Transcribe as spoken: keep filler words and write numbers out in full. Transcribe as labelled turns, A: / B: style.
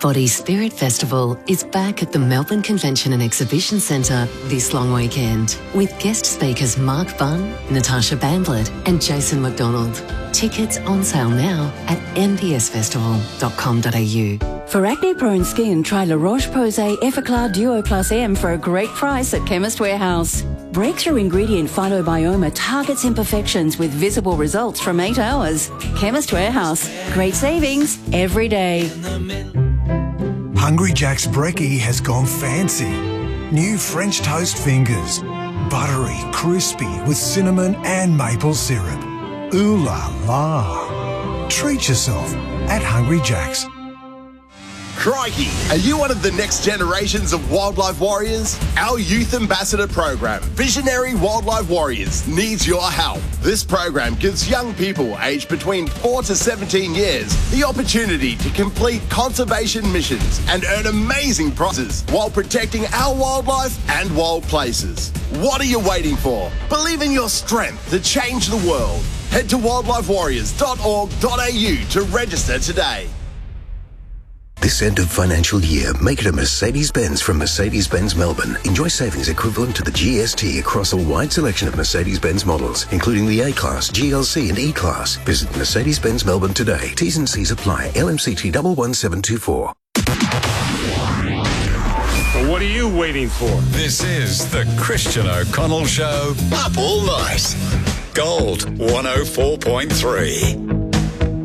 A: Body Spirit Festival is back at the Melbourne Convention and Exhibition Centre this long weekend with guest speakers Mark Bunn, Natasha Bandlett and Jason McDonald. Tickets on sale now at m p s festival dot com dot a u.
B: For acne-prone skin, try La Roche-Posay Effaclar Duo Plus M for a great price at Chemist Warehouse. Breakthrough ingredient Phytobioma targets imperfections with visible results from eight hours. Chemist Warehouse. Great savings every day.
C: Hungry Jack's Brekkie has gone fancy. New French toast fingers. Buttery, crispy with cinnamon and maple syrup. Ooh la la. Treat yourself at Hungry Jack's.
D: Crikey! Are you one of the next generations of wildlife warriors? Our Youth Ambassador program, Visionary Wildlife Warriors, needs your help. This program gives young people aged between four to seventeen years the opportunity to complete conservation missions and earn amazing prizes while protecting our wildlife and wild places. What are you waiting for? Believe in your strength to change the world. Head to wildlife warriors dot org dot a u to register today.
E: This end of financial year, make it a Mercedes-Benz from Mercedes-Benz Melbourne. Enjoy savings equivalent to the G S T across a wide selection of Mercedes-Benz models, including the A-Class, G L C and E-Class. Visit Mercedes-Benz Melbourne today. T's and C's apply. L M C T one one seven two four.
F: Well, what are you waiting for?
G: This is the Christian O'Connell Show.
H: Up all night.
G: Gold one oh four point three.